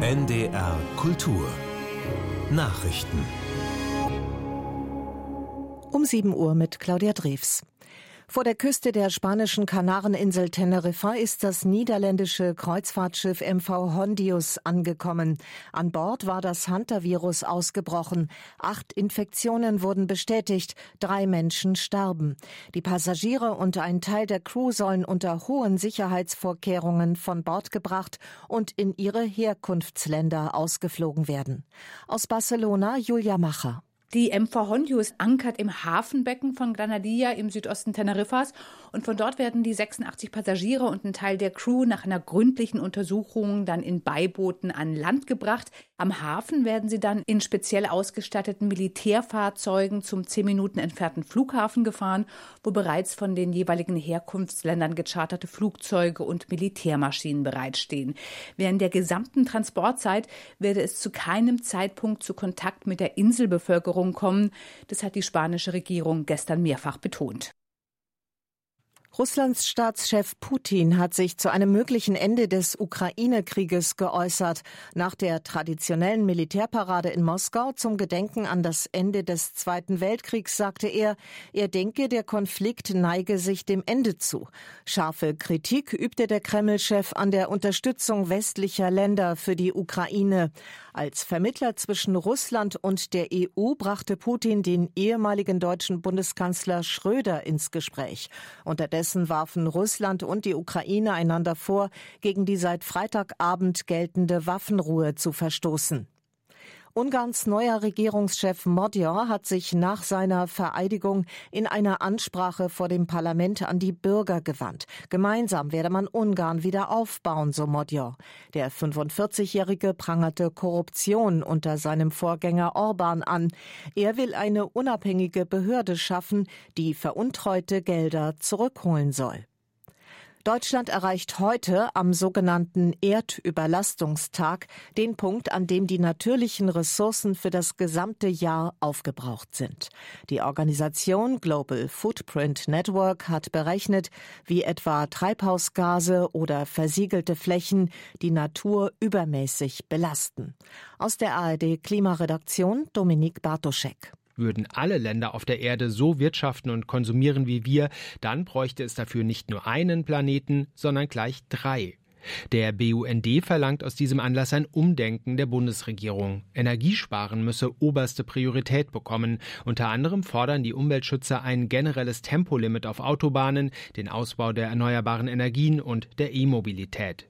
NDR Kultur Nachrichten. Um 7 Uhr mit Claudia Drews. Vor der Küste der spanischen Kanareninsel Teneriffa ist das niederländische Kreuzfahrtschiff MV Hondius angekommen. An Bord war das Hantavirus ausgebrochen. 8 Infektionen wurden bestätigt, 3 Menschen starben. Die Passagiere und ein Teil der Crew sollen unter hohen Sicherheitsvorkehrungen von Bord gebracht und in ihre Herkunftsländer ausgeflogen werden. Aus Barcelona Julia Macher. Die MV Hondius ankert im Hafenbecken von Granadilla im Südosten Teneriffas und von dort werden die 86 Passagiere und ein Teil der Crew nach einer gründlichen Untersuchung dann in Beibooten an Land gebracht. Am Hafen werden sie dann in speziell ausgestatteten Militärfahrzeugen zum 10 Minuten entfernten Flughafen gefahren, wo bereits von den jeweiligen Herkunftsländern gecharterte Flugzeuge und Militärmaschinen bereitstehen. Während der gesamten Transportzeit werde es zu keinem Zeitpunkt zu Kontakt mit der Inselbevölkerung kommen. Das hat die spanische Regierung gestern mehrfach betont. Russlands Staatschef Putin hat sich zu einem möglichen Ende des Ukraine-Krieges geäußert. Nach der traditionellen Militärparade in Moskau zum Gedenken an das Ende des Zweiten Weltkriegs sagte er denke, der Konflikt neige sich dem Ende zu. Scharfe Kritik übte der Kreml-Chef an der Unterstützung westlicher Länder für die Ukraine. Als Vermittler zwischen Russland und der EU brachte Putin den ehemaligen deutschen Bundeskanzler Schröder ins Gespräch. Unterdessen warfen Russland und die Ukraine einander vor, gegen die seit Freitagabend geltende Waffenruhe zu verstoßen. Ungarns neuer Regierungschef Magyar hat sich nach seiner Vereidigung in einer Ansprache vor dem Parlament an die Bürger gewandt. Gemeinsam werde man Ungarn wieder aufbauen, so Magyar. Der 45-Jährige prangerte Korruption unter seinem Vorgänger Orbán an. Er will eine unabhängige Behörde schaffen, die veruntreute Gelder zurückholen soll. Deutschland erreicht heute am sogenannten Erdüberlastungstag den Punkt, an dem die natürlichen Ressourcen für das gesamte Jahr aufgebraucht sind. Die Organisation Global Footprint Network hat berechnet, wie etwa Treibhausgase oder versiegelte Flächen die Natur übermäßig belasten. Aus der ARD-Klimaredaktion Dominique Bartoschek. Würden alle Länder auf der Erde so wirtschaften und konsumieren wie wir, dann bräuchte es dafür nicht nur einen Planeten, sondern gleich 3. Der BUND verlangt aus diesem Anlass ein Umdenken der Bundesregierung. Energiesparen müsse oberste Priorität bekommen. Unter anderem fordern die Umweltschützer ein generelles Tempolimit auf Autobahnen, den Ausbau der erneuerbaren Energien und der E-Mobilität.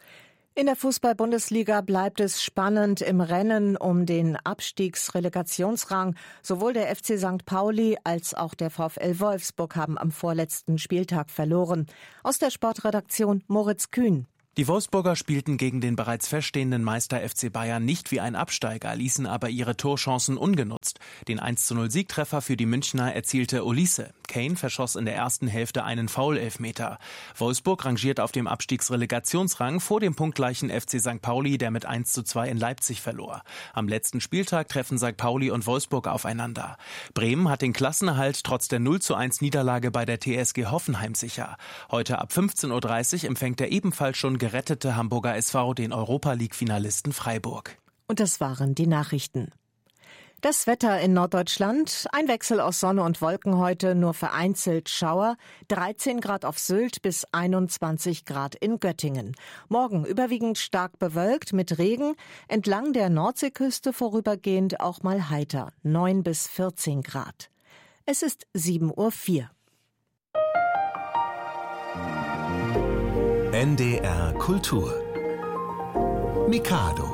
In der Fußball-Bundesliga bleibt es spannend im Rennen um den Abstiegsrelegationsrang. Sowohl der FC St. Pauli als auch der VfL Wolfsburg haben am vorletzten Spieltag verloren. Aus der Sportredaktion Moritz Kühn. Die Wolfsburger spielten gegen den bereits feststehenden Meister FC Bayern nicht wie ein Absteiger, ließen aber ihre Torchancen ungenutzt. Den 1:0-Siegtreffer für die Münchner erzielte Olise. Kane verschoss in der ersten Hälfte einen Foul-Elfmeter. Wolfsburg rangiert auf dem Abstiegsrelegationsrang vor dem punktgleichen FC St. Pauli, der mit 1:2 in Leipzig verlor. Am letzten Spieltag treffen St. Pauli und Wolfsburg aufeinander. Bremen hat den Klassenerhalt trotz der 0:1 bei der TSG Hoffenheim sicher. Heute ab 15:30 Uhr empfängt der ebenfalls schon gerettete Hamburger SV den Europa-League-Finalisten Freiburg. Und das waren die Nachrichten. Das Wetter in Norddeutschland, ein Wechsel aus Sonne und Wolken heute, nur vereinzelt Schauer, 13 Grad auf Sylt bis 21 Grad in Göttingen. Morgen überwiegend stark bewölkt mit Regen, entlang der Nordseeküste vorübergehend auch mal heiter, 9 bis 14 Grad. Es ist 7:04 Uhr. NDR Kultur Mikado.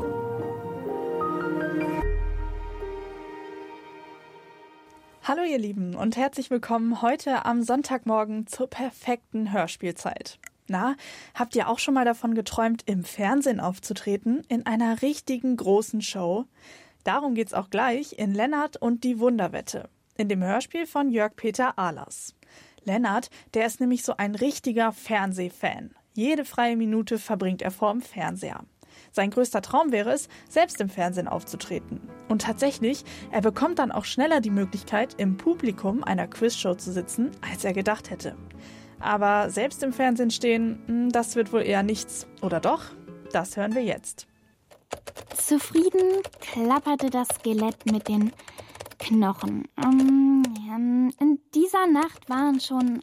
Hallo ihr Lieben und herzlich willkommen heute am Sonntagmorgen zur perfekten Hörspielzeit. Na, habt ihr auch schon mal davon geträumt, im Fernsehen aufzutreten, in einer richtigen großen Show? Darum geht's auch gleich in Lennart und die Wunderwette, in dem Hörspiel von Jörg Peter Ahlers. Lennart, der ist nämlich so ein richtiger Fernsehfan. Jede freie Minute verbringt er vorm Fernseher. Sein größter Traum wäre es, selbst im Fernsehen aufzutreten. Und tatsächlich, er bekommt dann auch schneller die Möglichkeit, im Publikum einer Quizshow zu sitzen, als er gedacht hätte. Aber selbst im Fernsehen stehen, das wird wohl eher nichts. Oder doch? Das hören wir jetzt. Zufrieden klapperte das Skelett mit den Knochen. In dieser Nacht waren schon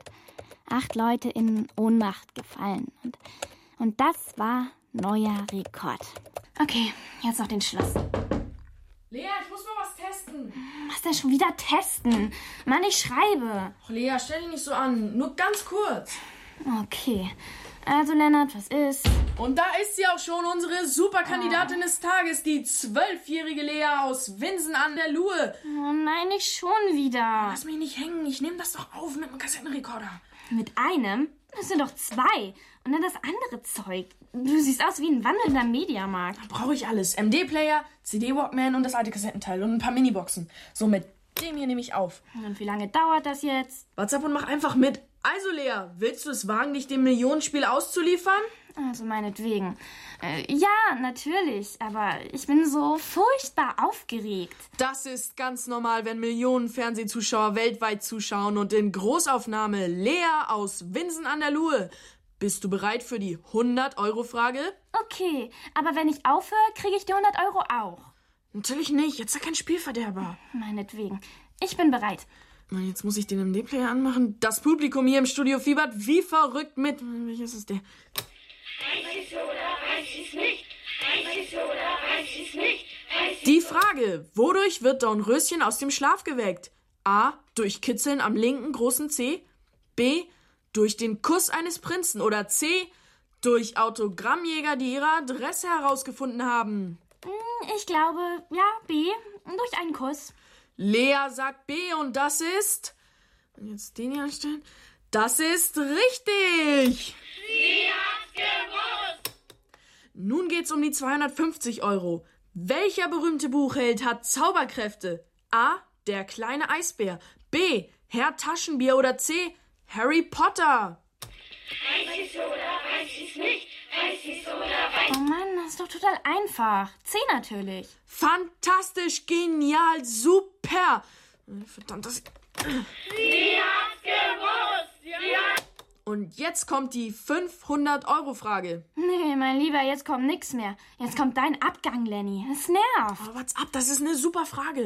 acht Leute in Ohnmacht gefallen. Und das war neuer Rekord. Okay, jetzt noch den Schluss. Lea, ich muss mal was testen. Was denn schon wieder testen? Mann, ich schreibe. Ach, Lea, stell dich nicht so an. Nur ganz kurz. Okay. Also, Lennart, was ist? Und da ist sie auch schon, unsere Superkandidatin des Tages, die 12-jährige Lea aus Winsen an der Luhe. Oh nein, nicht schon wieder. Lass mich nicht hängen, ich nehme das doch auf mit einem Kassettenrekorder. Mit einem? Das sind doch 2. Und dann das andere Zeug. Du siehst aus wie ein wandelnder Mediamarkt. Da brauche ich alles. MD-Player, CD-Walkman und das alte Kassettenteil und ein paar Miniboxen. So, mit dem hier nehme ich auf. Und wie lange dauert das jetzt? WhatsApp und mach einfach mit. Also, Lea, willst du es wagen, dich dem Millionenspiel auszuliefern? Also meinetwegen. Ja, natürlich. Aber ich bin so furchtbar aufgeregt. Das ist ganz normal, wenn Millionen Fernsehzuschauer weltweit zuschauen und in Großaufnahme Lea aus Winsen an der Luhe. Bist du bereit für die 100-Euro-Frage? Okay, aber wenn ich aufhöre, kriege ich die 100 Euro auch. Natürlich nicht, jetzt ist ja kein Spielverderber. Meinetwegen. Ich bin bereit. Jetzt muss ich den MD-Player anmachen. Das Publikum hier im Studio fiebert wie verrückt mit. Welches ist der? Weiß ich oder weiß ich nicht? Weiß ich oder weiß ich nicht? Die Frage, wodurch wird Dornröschen aus dem Schlaf geweckt? A. Durch Kitzeln am linken großen Zeh. B. Durch den Kuss eines Prinzen. Oder C. Durch Autogrammjäger, die ihre Adresse herausgefunden haben. Ich glaube, ja, B. Durch einen Kuss. Lea sagt B und das ist... Jetzt den hier anstellen. Das ist richtig. Sie hat's gewusst. Nun geht's um die 250 Euro. Welcher berühmte Buchheld hat Zauberkräfte? A. Der kleine Eisbär. B. Herr Taschenbier. Oder C. Harry Potter. Weiß ich oder weiß ich nicht? Weiß ich oder weiß Oh Mann, das ist doch total einfach. C natürlich. Fantastisch, genial, super. Verdammt, das... Sie hat's gewusst. Ja. Und jetzt kommt die 500-Euro-Frage. Nee, mein Lieber, jetzt kommt nix mehr. Jetzt kommt dein Abgang, Lenny. Das nervt. Aber what's up, das ist eine super Frage.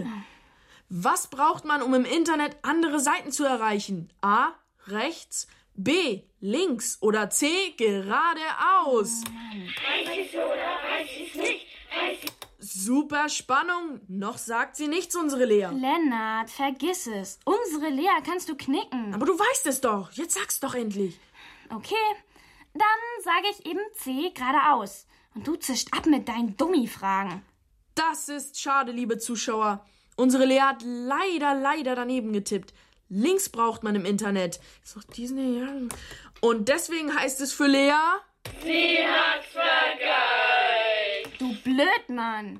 Was braucht man, um im Internet andere Seiten zu erreichen? A. Rechts. B. Links. Oder C. Geradeaus. Weiß ich oder weiß ich nicht? Weiß ich. Super Spannung. Noch sagt sie nichts, unsere Lea. Lennart, vergiss es. Unsere Lea kannst du knicken. Aber du weißt es doch. Jetzt sag's doch endlich. Okay, dann sage ich eben C geradeaus. Und du zischt ab mit deinen Dummi-Fragen. Das ist schade, liebe Zuschauer. Unsere Lea hat leider daneben getippt. Links braucht man im Internet. Ist doch diesen hier. Und deswegen heißt es für Lea... Sie hat's vergeigt. Du Blödmann.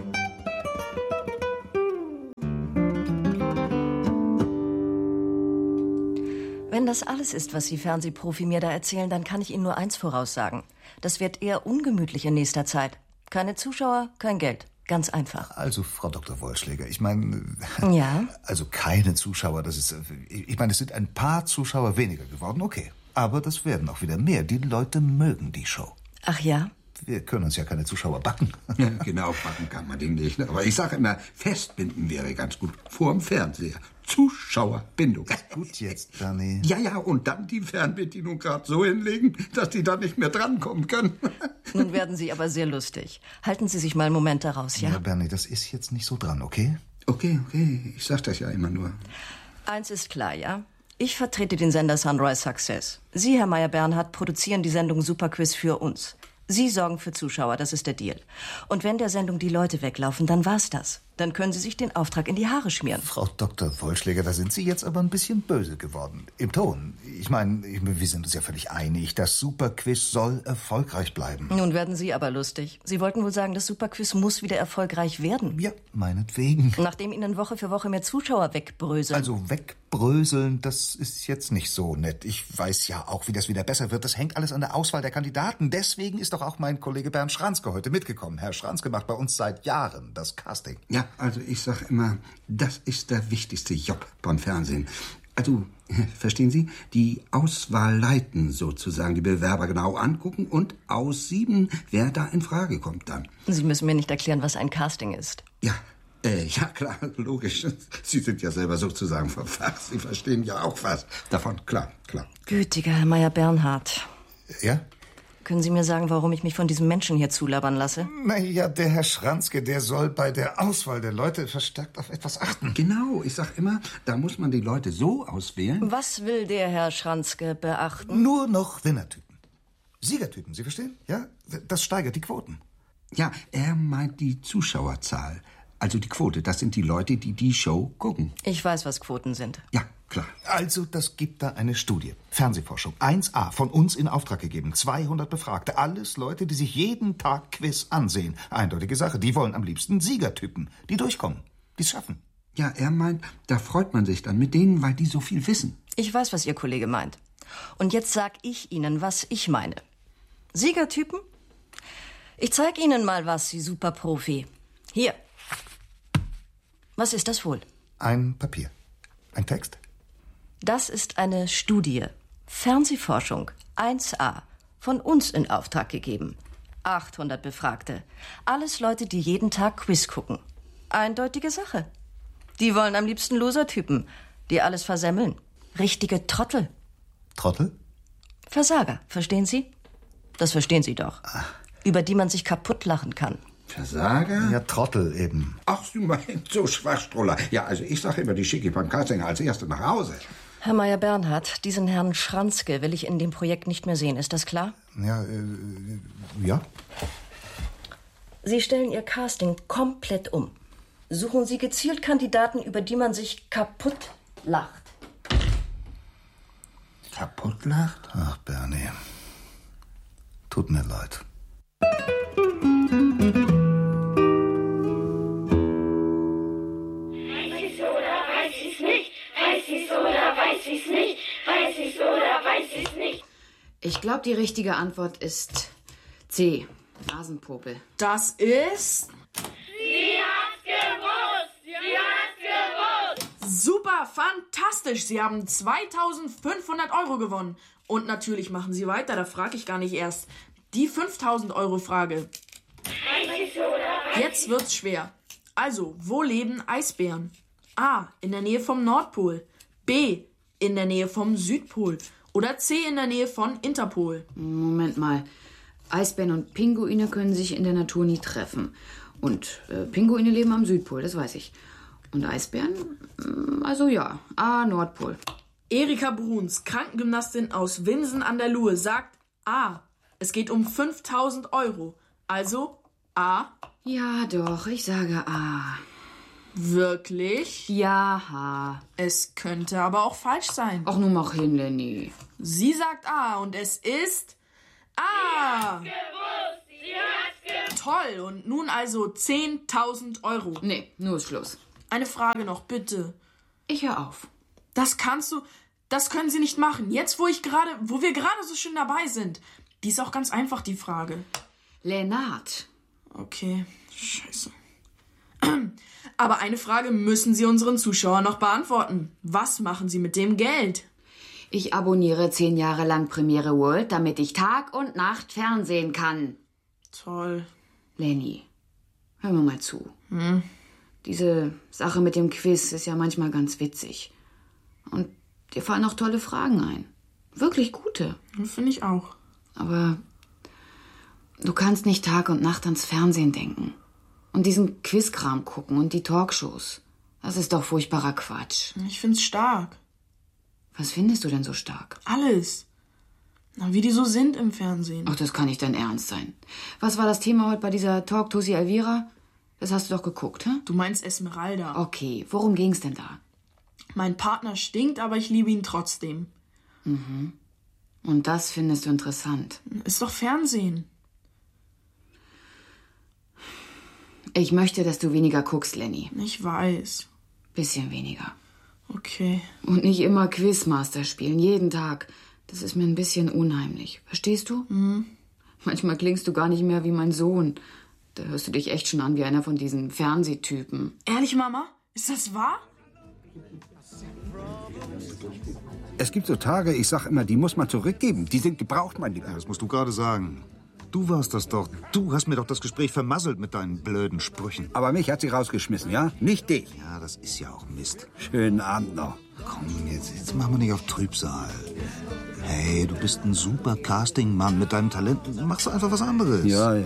Wenn das alles ist, was Sie Fernsehprofi mir da erzählen, dann kann ich Ihnen nur eins voraussagen. Das wird eher ungemütlich in nächster Zeit. Keine Zuschauer, kein Geld. Ganz einfach. Also, Frau Dr. Wollschläger, ich meine... Ja? Also keine Zuschauer, das ist... Ich meine, es sind ein paar Zuschauer weniger geworden, okay. Aber das werden auch wieder mehr. Die Leute mögen die Show. Ach ja? Wir können uns ja keine Zuschauer backen. Ja, genau, backen kann man den nicht. Aber ich sage immer, festbinden wäre ganz gut. Vorm Fernseher. Zuschauerbindung. Gut jetzt, Bernie. Ja, und dann die Fernbedienung gerade so hinlegen, dass die da nicht mehr drankommen können. Nun werden Sie aber sehr lustig. Halten Sie sich mal einen Moment daraus, ja? Ja, Bernie, das ist jetzt nicht so dran, okay? Okay, ich sag das ja immer nur. Eins ist klar, ja? Ich vertrete den Sender Sunrise Success. Sie, Herr Meyer-Bernhardt, produzieren die Sendung Superquiz für uns. Sie sorgen für Zuschauer, das ist der Deal. Und wenn der Sendung die Leute weglaufen, dann war's das. Dann können Sie sich den Auftrag in die Haare schmieren. Frau Dr. Wollschläger, da sind Sie jetzt aber ein bisschen böse geworden. Im Ton. Ich meine, wir sind uns ja völlig einig. Das Superquiz soll erfolgreich bleiben. Nun werden Sie aber lustig. Sie wollten wohl sagen, das Superquiz muss wieder erfolgreich werden. Ja, meinetwegen. Nachdem Ihnen Woche für Woche mehr Zuschauer wegbröseln. Also wegbröseln, das ist jetzt nicht so nett. Ich weiß ja auch, wie das wieder besser wird. Das hängt alles an der Auswahl der Kandidaten. Deswegen ist doch auch mein Kollege Bernd Schranzke heute mitgekommen. Herr Schranzke macht bei uns seit Jahren das Casting. Ja, also ich sag immer, das ist der wichtigste Job beim Fernsehen. Also, verstehen Sie, die Auswahl leiten sozusagen, die Bewerber genau angucken und aussieben, wer da in Frage kommt dann. Sie müssen mir nicht erklären, was ein Casting ist. Ja, klar, logisch. Sie sind ja selber sozusagen vom Fach. Sie verstehen ja auch was davon, klar. Gütiger Herr Meyer-Bernhardt. Ja? Können Sie mir sagen, warum ich mich von diesem Menschen hier zulabern lasse? Na ja, der Herr Schranzke, der soll bei der Auswahl der Leute verstärkt auf etwas achten. Genau, ich sag immer, da muss man die Leute so auswählen. Was will der Herr Schranzke beachten? Nur noch Winnertypen. Siegertypen, Sie verstehen? Ja, das steigert die Quoten. Ja, er meint die Zuschauerzahl. Also die Quote, das sind die Leute, die die Show gucken. Ich weiß, was Quoten sind. Ja, klar. Also, das gibt da eine Studie. Fernsehforschung. 1A, von uns in Auftrag gegeben. 200 Befragte. Alles Leute, die sich jeden Tag Quiz ansehen. Eindeutige Sache. Die wollen am liebsten Siegertypen. Die durchkommen. Die es schaffen. Ja, er meint, da freut man sich dann mit denen, weil die so viel wissen. Ich weiß, was Ihr Kollege meint. Und jetzt sag ich Ihnen, was ich meine. Siegertypen? Ich zeig Ihnen mal was, Sie Superprofi. Hier. Was ist das wohl? Ein Papier. Ein Text? Das ist eine Studie. Fernsehforschung 1A. Von uns in Auftrag gegeben. 800 Befragte. Alles Leute, die jeden Tag Quiz gucken. Eindeutige Sache. Die wollen am liebsten Losertypen, die alles versemmeln. Richtige Trottel. Trottel? Versager, verstehen Sie? Das verstehen Sie doch. Über die man sich kaputt lachen kann. Versager? Ja, Trottel eben. Ach, Sie meinen so Schwachstroller. Ja, also ich sage immer, die schicke ich beim Casting als Erste nach Hause. Herr Meyer-Bernhardt, diesen Herrn Schranzke will ich in dem Projekt nicht mehr sehen. Ist das klar? Ja. Sie stellen Ihr Casting komplett um. Suchen Sie gezielt Kandidaten, über die man sich kaputt lacht. Kaputt lacht? Ach, Bernie. Tut mir leid. Ich glaube, die richtige Antwort ist C. Nasenpopel. Das ist... Sie hat's gewusst! Sie hat's gewusst! Super, fantastisch! Sie haben 2.500 € gewonnen. Und natürlich machen Sie weiter, da frage ich gar nicht erst. Die 5.000 € Frage. Jetzt wird's schwer. Also, wo leben Eisbären? A. In der Nähe vom Nordpol. B. In der Nähe vom Südpol. Oder C. In der Nähe von Interpol. Moment mal. Eisbären und Pinguine können sich in der Natur nie treffen. Und Pinguine leben am Südpol, das weiß ich. Und Eisbären? Also ja, A. Nordpol. Erika Bruns, Krankengymnastin aus Winsen an der Luhe, sagt A. Es geht um 5.000 €. Also A. Ja, doch, ich sage A. Wirklich? Ja. Es könnte aber auch falsch sein. Ach, nun mach hin, Lenny. Sie sagt A und es ist A. Sie hat's gewusst! Toll, und nun also 10.000 €. Nee, nur ist Schluss. Eine Frage noch, bitte. Ich hör auf. Das können Sie nicht machen. Jetzt, wo wir gerade so schön dabei sind. Die ist auch ganz einfach, die Frage. Lennart. Okay, scheiße. Aber eine Frage müssen Sie unseren Zuschauern noch beantworten. Was machen Sie mit dem Geld? Ich abonniere 10 Jahre lang Premiere World, damit ich Tag und Nacht Fernsehen kann. Toll. Lenny, hör mir mal zu. Diese Sache mit dem Quiz ist ja manchmal ganz witzig. Und dir fallen auch tolle Fragen ein. Wirklich gute. Finde ich auch. Aber du kannst nicht Tag und Nacht ans Fernsehen denken. Und diesen Quizkram gucken und die Talkshows. Das ist doch furchtbarer Quatsch. Ich find's stark. Was findest du denn so stark? Alles. Na, wie die so sind im Fernsehen. Ach, das kann nicht dein Ernst sein. Was war das Thema heute bei dieser Talk Tussi Elvira? Das hast du doch geguckt, hä? Du meinst Esmeralda. Okay, worum ging's denn da? Mein Partner stinkt, aber ich liebe ihn trotzdem. Mhm. Und das findest du interessant? Ist doch Fernsehen. Ich möchte, dass du weniger guckst, Lenny. Ich weiß. Bisschen weniger. Okay. Und nicht immer Quizmaster spielen, jeden Tag. Das ist mir ein bisschen unheimlich. Verstehst du? Mhm. Manchmal klingst du gar nicht mehr wie mein Sohn. Da hörst du dich echt schon an wie einer von diesen Fernsehtypen. Ehrlich, Mama? Ist das wahr? Es gibt so Tage, ich sag immer, die muss man zurückgeben. Die sind gebraucht, mein Lieber. Ja, das musst du gerade sagen. Du warst das doch. Du hast mir doch das Gespräch vermasselt mit deinen blöden Sprüchen. Aber mich hat sie rausgeschmissen, ja? Nicht dich. Ja, das ist ja auch Mist. Schönen Abend noch. Komm, jetzt machen wir nicht auf Trübsal. Hey, du bist ein super Casting-Mann mit deinem Talent. Machst du einfach was anderes. Ja.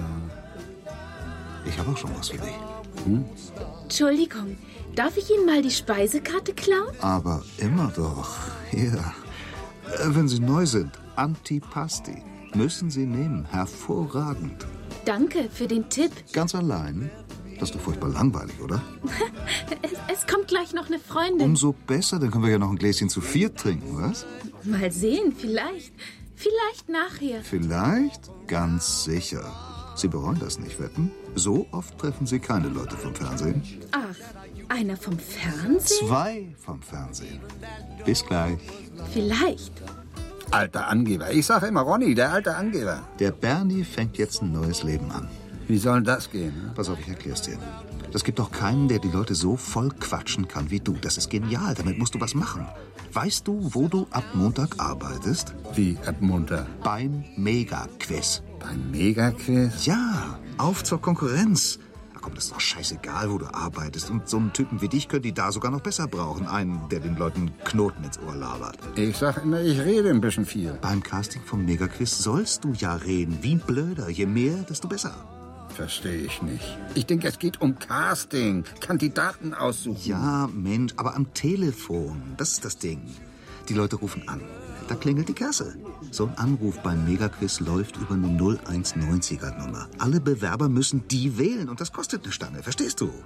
Ich habe auch schon was für dich. Entschuldigung, darf ich Ihnen mal die Speisekarte klauen? Aber immer doch. Ja. Wenn sie neu sind, Antipasti. Müssen Sie nehmen. Hervorragend. Danke für den Tipp. Ganz allein? Das ist doch furchtbar langweilig, oder? Es kommt gleich noch eine Freundin. Umso besser, dann können wir ja noch ein Gläschen zu viert trinken, was? Mal sehen, vielleicht. Vielleicht nachher. Vielleicht? Ganz sicher. Sie bereuen das nicht, wetten? So oft treffen Sie keine Leute vom Fernsehen. Ach, einer vom Fernsehen? 2 vom Fernsehen. Bis gleich. Vielleicht. Alter Angeber. Ich sage immer Ronny, der alte Angeber. Der Bernie fängt jetzt ein neues Leben an. Wie soll das gehen? Ne? Pass auf, ich erklär's dir. Das gibt doch keinen, der die Leute so voll quatschen kann wie du. Das ist genial, damit musst du was machen. Weißt du, wo du ab Montag arbeitest? Wie ab Montag? Beim Mega-Quiz. Beim Mega-Quiz? Ja, auf zur Konkurrenz. Ach komm, das ist doch scheißegal, wo du arbeitest. Und so einen Typen wie dich können die da sogar noch besser brauchen. Einen, der den Leuten Knoten ins Ohr labert. Ich sag immer, ich rede ein bisschen viel. Beim Casting vom Mega-Quiz sollst du ja reden. Wie ein Blöder. Je mehr, desto besser. Verstehe ich nicht. Ich denke, es geht um Casting. Kandidaten aussuchen. Ja, Mensch, aber am Telefon. Das ist das Ding. Die Leute rufen an. Da klingelt die Kasse. So ein Anruf beim Megaquiz läuft über eine 0190er-Nummer. Alle Bewerber müssen die wählen und das kostet eine Stange, verstehst du?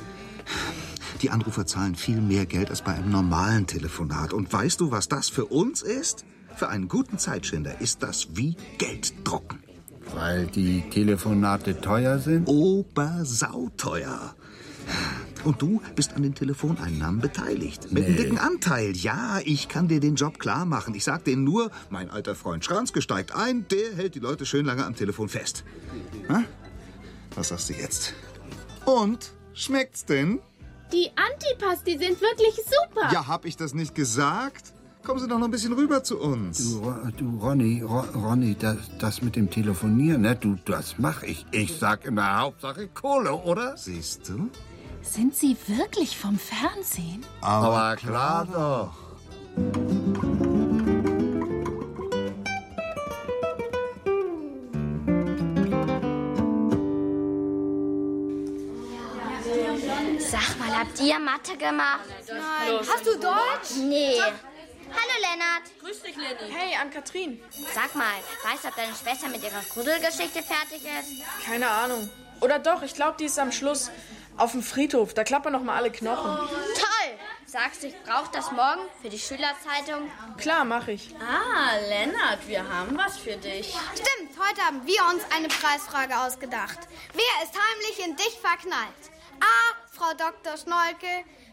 Die Anrufer zahlen viel mehr Geld als bei einem normalen Telefonat. Und weißt du, was das für uns ist? Für einen guten Zeitschinder ist das wie Gelddrucken. Weil die Telefonate teuer sind? Obersauteuer. Und du bist an den Telefoneinnahmen beteiligt. Mit einem dicken Anteil. Ja, ich kann dir den Job klar machen. Ich sag denen nur, mein alter Freund Schranzke steigt ein, der hält die Leute schön lange am Telefon fest. Ha? Was sagst du jetzt? Und? Schmeckt's denn? Die Antipasti sind wirklich super. Ja, hab ich das nicht gesagt? Kommen Sie doch noch ein bisschen rüber zu uns. Du Ronny, das mit dem Telefonieren, ne? Das mach ich. Ich sag immer Hauptsache Kohle, oder? Siehst du? Sind Sie wirklich vom Fernsehen? Aber klar doch. Sag mal, habt ihr Mathe gemacht? Nein. Hast du Deutsch? Nee. Hallo, Lennart. Grüß dich, Lenny. Hey, Ann-Kathrin. Sag mal, weißt du, ob deine Schwester mit ihrer Gruselgeschichte fertig ist? Keine Ahnung. Oder doch, ich glaube, die ist am Schluss auf dem Friedhof. Da klappern noch mal alle Knochen. Toll! Sagst du, ich brauche das morgen für die Schülerzeitung? Klar, mach ich. Ah, Lennart, wir haben was für dich. Stimmt, heute haben wir uns eine Preisfrage ausgedacht. Wer ist heimlich in dich verknallt? A. Frau Dr. Schnolke,